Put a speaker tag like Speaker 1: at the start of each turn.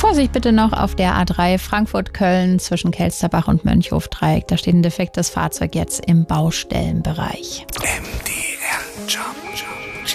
Speaker 1: Vorsicht bitte noch auf der A3 Frankfurt-Köln zwischen Kelsterbach und Mönchhofdreieck. Da steht ein defektes Fahrzeug jetzt im Baustellenbereich.
Speaker 2: MDR Jump.